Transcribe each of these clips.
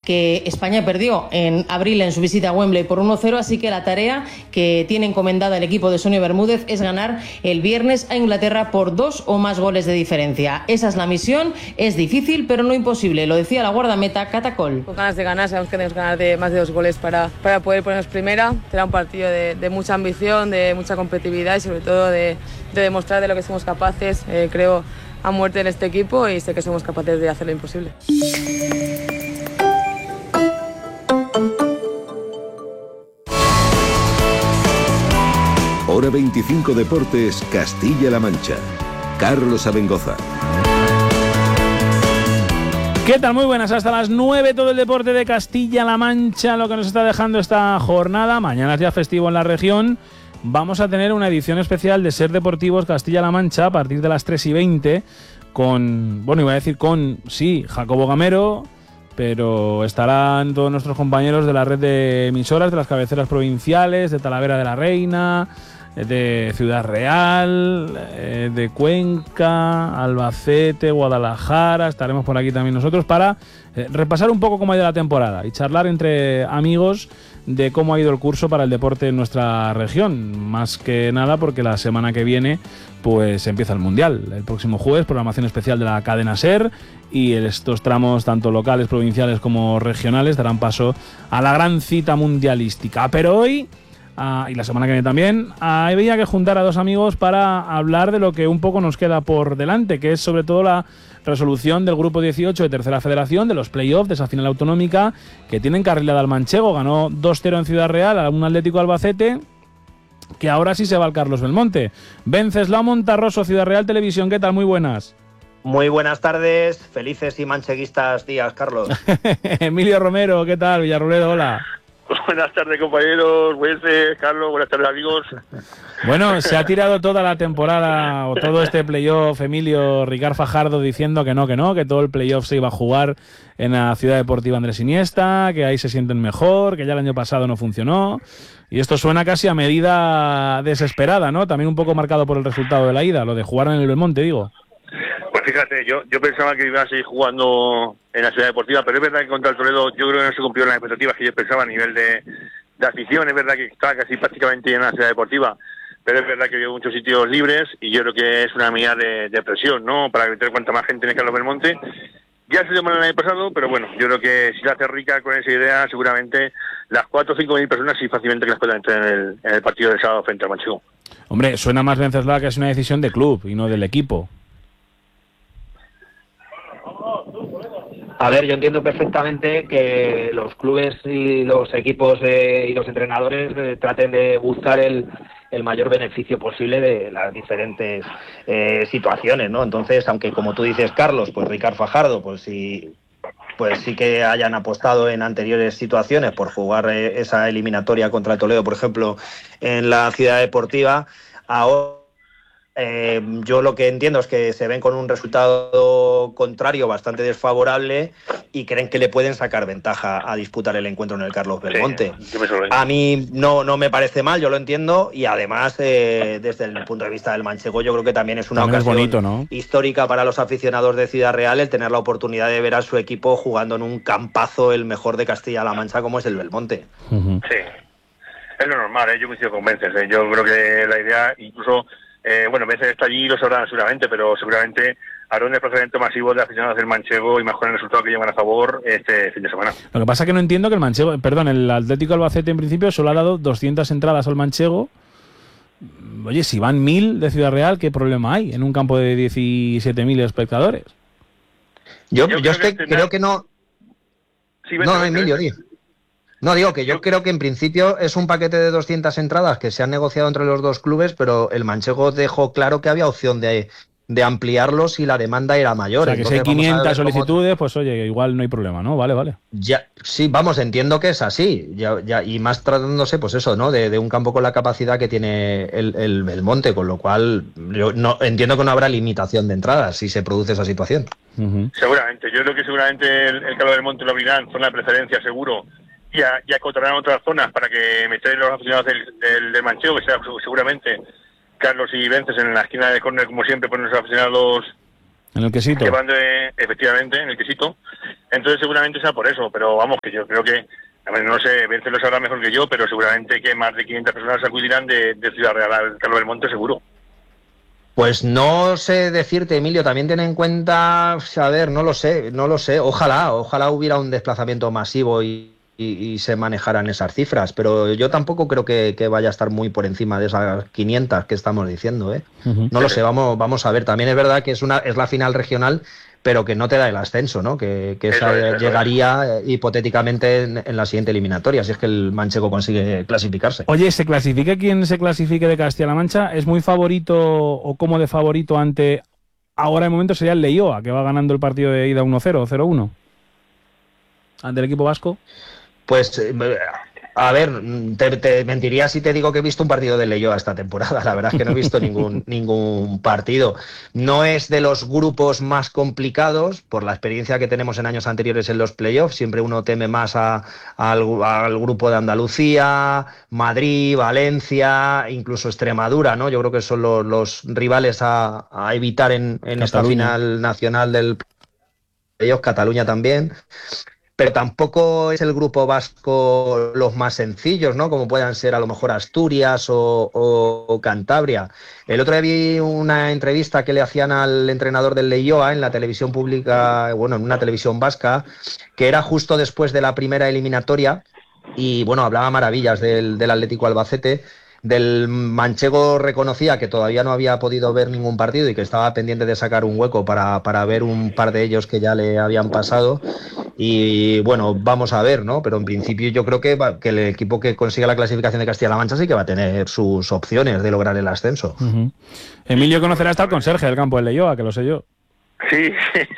que España perdió en abril en su visita a Wembley por 1-0, así que la tarea que tiene encomendada el equipo de Sonia Bermúdez es ganar el viernes a Inglaterra por 2 o más goles de diferencia. Esa es la misión, es difícil pero no imposible, lo decía la guardameta Catacol. Con ganas de ganar, sabemos que tenemos que ganar de más de 2 goles para poder ponernos primera. Será un partido de mucha ambición, de mucha competitividad y sobre todo de demostrar de lo que somos capaces. Creo a muerte en este equipo y sé que somos capaces de hacer lo imposible. Hora 25 Deportes, Castilla-La Mancha. Carlos Abengoza. ¿Qué tal? Muy buenas, hasta las 9 todo el deporte de Castilla-La Mancha, lo que nos está dejando esta jornada. Mañana es día festivo en la región. Vamos a tener una edición especial de Ser Deportivos Castilla-La Mancha a partir de las 3:20 con, sí, Jacobo Gamero, pero estarán todos nuestros compañeros de la red de emisoras de las cabeceras provinciales, de Talavera de la Reina, de Ciudad Real, de Cuenca, Albacete, Guadalajara. Estaremos por aquí también nosotros para repasar un poco cómo ha ido la temporada y charlar entre amigos de cómo ha ido el curso para el deporte en nuestra región. Más que nada porque la semana que viene pues empieza el Mundial. El próximo jueves, programación especial de la cadena SER, y estos tramos tanto locales, provinciales como regionales darán paso a la gran cita mundialística. Pero hoy y la semana que viene también, había que juntar a dos amigos para hablar de lo que un poco nos queda por delante, que es sobre todo la resolución del Grupo 18 de Tercera Federación, de los play-offs de esa final autonómica, que tiene encarrilada al manchego. Ganó 2-0 en Ciudad Real a un Atlético Albacete, que ahora sí se va al Carlos Belmonte. Venceslao Monterroso, Ciudad Real Televisión, ¿qué tal? Muy buenas. Muy buenas tardes, felices y mancheguistas días, Carlos. Emilio Romero, ¿qué tal? Villarroledo, hola. Buenas tardes, compañeros, Carlos, buenas tardes, amigos. Bueno, se ha tirado toda la temporada o todo este playoff, Emilio, Ricard Fajardo diciendo que no, que todo el playoff se iba a jugar en la Ciudad Deportiva Andrés Iniesta, que ahí se sienten mejor, que ya el año pasado no funcionó. Y esto suena casi a medida desesperada, ¿no? También un poco marcado por el resultado de la ida, lo de jugar en el Belmonte, digo. Pues fíjate, yo pensaba que iba a seguir jugando en la Ciudad Deportiva, pero es verdad que contra el Toledo yo creo que no se cumplieron las expectativas que yo pensaba a nivel de afición. Es verdad que estaba casi prácticamente en la Ciudad Deportiva, pero es verdad que había muchos sitios libres y yo creo que es una medida de presión, ¿no? Para meter cuanta más gente en el Carlos Belmonte. Ya se dio mal el año pasado, pero bueno, yo creo que si la hace rica con esa idea, seguramente las 4 o 5 mil personas sí fácilmente que las puedan entrar en el partido del sábado frente al Manchego. Hombre, suena más Venceslao que es una decisión de club y no del equipo. A ver, yo entiendo perfectamente que los clubes y los equipos y los entrenadores traten de buscar el mayor beneficio posible de las diferentes situaciones, ¿no? Entonces, aunque como tú dices, Carlos, pues Ricard Fajardo, pues sí que hayan apostado en anteriores situaciones por jugar esa eliminatoria contra el Toledo, por ejemplo, en la Ciudad Deportiva, ahora yo lo que entiendo es que se ven con un resultado contrario bastante desfavorable y creen que le pueden sacar ventaja a disputar el encuentro en el Carlos Belmonte. Sí, a mí no me parece mal, yo lo entiendo, y además desde el punto de vista del manchego yo creo que también es una ocasión bonito, ¿no? histórica para los aficionados de Ciudad Real el tener la oportunidad de ver a su equipo jugando en un campazo el mejor de Castilla-La Mancha como es el Belmonte. Uh-huh. Sí, es lo normal, yo me estoy convencido, yo creo que la idea incluso... Veces está allí, lo sabrán seguramente, pero seguramente hará un desplazamiento masivo de aficionados del manchego y mejorar el resultado que llevan a favor este fin de semana. Lo que pasa es que no entiendo que el Atlético Albacete en principio solo ha dado 200 entradas al manchego. Oye, si van 1000 de Ciudad Real, ¿qué problema hay en un campo de 17.000 espectadores? Yo creo que no... Sí, no, Emilio, di. No, digo que yo creo que en principio es un paquete de 200 entradas que se han negociado entre los dos clubes, pero el manchego dejó claro que había opción de ampliarlo si la demanda era mayor. O sea, que si hay 500 solicitudes, pues oye, igual no hay problema, ¿no? Vale. Ya, sí, vamos, entiendo que es así. Ya, y más tratándose, pues eso, ¿no? De un campo con la capacidad que tiene el Belmonte, con lo cual yo no entiendo que no habrá limitación de entradas si se produce esa situación. Uh-huh. Seguramente, yo creo que seguramente el Carlos Belmonte lo abrirán, zona de preferencia seguro. Y acotarán otras zonas para que metan los aficionados del manchego, que sea seguramente Carlos y Vences en la esquina de córner, como siempre, ponen los aficionados en el quesito. Efectivamente, en el quesito. Entonces seguramente sea por eso, pero vamos, que yo creo que, a ver, no sé, Vence lo sabrá mejor que yo, pero seguramente que más de 500 personas acudirán de Ciudad Real al Carlos Belmonte, seguro. Pues no sé decirte, Emilio, también ten en cuenta, a ver, no lo sé, ojalá hubiera un desplazamiento masivo y se manejaran esas cifras, pero yo tampoco creo que vaya a estar muy por encima de esas 500 que estamos diciendo, ¿eh? No lo sé, vamos a ver, también es verdad que es la final regional, pero que no te da el ascenso, ¿no? Que esa llegaría hipotéticamente en la siguiente eliminatoria, si es que el manchego consigue clasificarse. Oye, ¿se clasifique quien se clasifique de Castilla-La Mancha? ¿Es muy favorito o como de favorito ante... Ahora de momento sería el Leioa, que va ganando el partido de ida 1-0, 0-1? ¿Ante el equipo vasco? Pues... A ver, te mentiría si te digo que he visto un partido de Leioa esta temporada. La verdad es que no he visto ningún partido. No es de los grupos más complicados, por la experiencia que tenemos en años anteriores en los playoffs. Siempre uno teme más al grupo de Andalucía, Madrid, Valencia, incluso Extremadura, ¿no? Yo creo que son los rivales a evitar en esta final nacional del playoff, Cataluña también. Pero tampoco es el grupo vasco los más sencillos, ¿no? Como puedan ser a lo mejor Asturias o Cantabria. El otro día vi una entrevista que le hacían al entrenador del Leioa en la televisión pública, bueno, en una televisión vasca, que era justo después de la primera eliminatoria y, bueno, hablaba maravillas del Atlético Albacete. Del manchego reconocía que todavía no había podido ver ningún partido y que estaba pendiente de sacar un hueco para ver un par de ellos que ya le habían pasado. Y bueno, vamos a ver, ¿no? Pero en principio yo creo que el equipo que consiga la clasificación de Castilla-La Mancha sí que va a tener sus opciones de lograr el ascenso. Emilio conocerá hasta el conserje del campo del Leioa, que lo sé yo. Sí,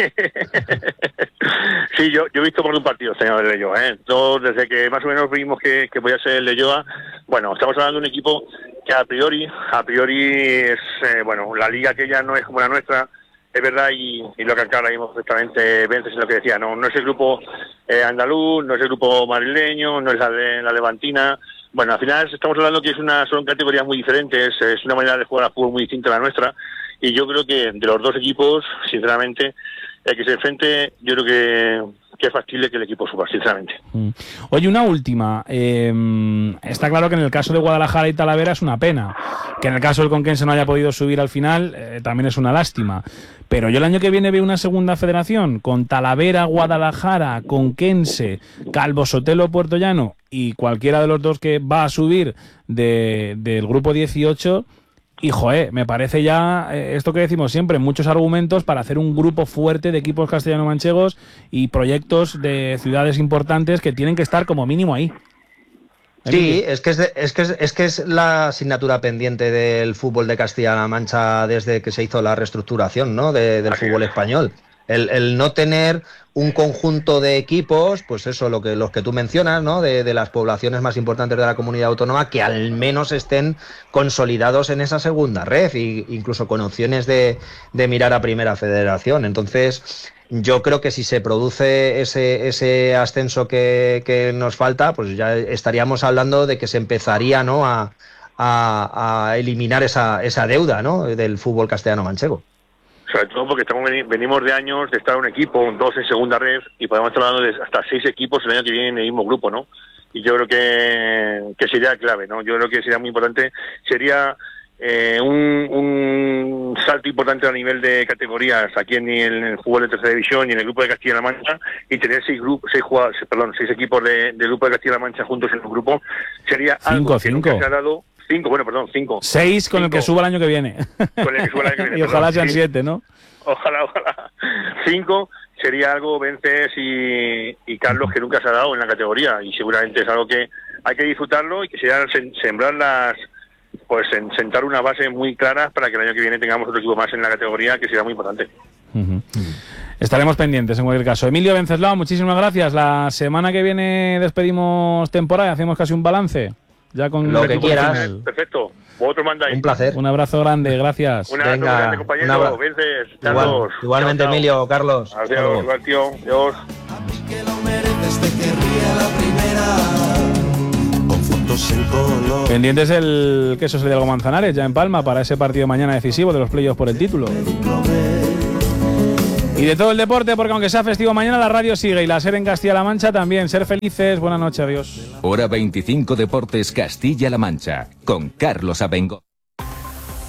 sí, yo he visto por un partido, señor de Leioa, ¿eh? Desde que más o menos vimos que podía ser el Leioa, bueno, estamos hablando de un equipo que a priori es, bueno, la liga aquella no es como la nuestra, es verdad, y lo que acá ahora mismo perfectamente Vence es lo que decía, no es el grupo andaluz, no es el grupo madrileño, no es la levantina. Bueno, al final estamos hablando que son categorías muy diferentes, es una manera de jugar al fútbol muy distinta a la nuestra, y yo creo que de los dos equipos, sinceramente, el que se enfrente, yo creo que es factible que el equipo suba, sinceramente. Oye, una última. Está claro que en el caso de Guadalajara y Talavera es una pena. Que en el caso del Conquense no haya podido subir al final también es una lástima. Pero yo el año que viene veo una segunda federación con Talavera, Guadalajara, Conquense, Calvo Sotelo, Puerto Llano y cualquiera de los dos que va a subir del grupo 18. Y, me parece ya, esto que decimos siempre, muchos argumentos para hacer un grupo fuerte de equipos castellano-manchegos y proyectos de ciudades importantes que tienen que estar como mínimo ahí. Sí, es que es la asignatura pendiente del fútbol de Castilla-La Mancha desde que se hizo la reestructuración, ¿no? del fútbol español. El no tener un conjunto de equipos, pues eso, los que tú mencionas, ¿no? De las poblaciones más importantes de la comunidad autónoma, que al menos estén consolidados en esa segunda red, e incluso con opciones de mirar a primera federación. Entonces, yo creo que si se produce ese ascenso que nos falta, pues ya estaríamos hablando de que se empezaría, ¿no? a eliminar esa deuda, ¿no? del fútbol castellano-manchego. Sobre todo porque venimos de años de estar un equipo, dos en segunda red, y podemos estar hablando de hasta 6 equipos el año que viene en el mismo grupo, ¿no? Y yo creo que sería clave, ¿no? Yo creo que sería muy importante, sería un salto importante a nivel de categorías aquí en el fútbol de tercera división y en el grupo de Castilla-La Mancha, y tener 6 equipos del grupo de Castilla-La Mancha juntos en un grupo, sería algo que nunca se ha dado. 5. 6 con el que suba el año que viene. Con el que suba el año que viene. Y ojalá sean 7, ¿no? Ojalá. 5 sería algo, Vences y Carlos, que nunca se ha dado en la categoría, y seguramente es algo que hay que disfrutarlo y que sería sembrar sentar unas bases muy claras para que el año que viene tengamos otro equipo más en la categoría, que será muy importante. Estaremos pendientes en cualquier caso. Emilio Venceslao, muchísimas gracias. La semana que viene despedimos temporada y hacemos casi un balance. Ya con lo que quieras. Final. Perfecto. Vosotros mandáis. Un placer. Un abrazo grande, gracias. Un abrazo grande, compañero. Vences, Carlos. Igualmente, chao. Emilio, Carlos. Adiós, igual, tío. Adiós. A mí que lo mereces, te querría la primera. Con fotos en color. Pendientes el queso de Diego Manzanares, ya en Palma, para ese partido mañana decisivo de los playoffs por el título. Y de todo el deporte, porque aunque sea festivo mañana, la radio sigue y la SER en Castilla-La Mancha también. Ser felices, buenas noches, adiós. Hora 25 Deportes Castilla-La Mancha, con Carlos Abengoa.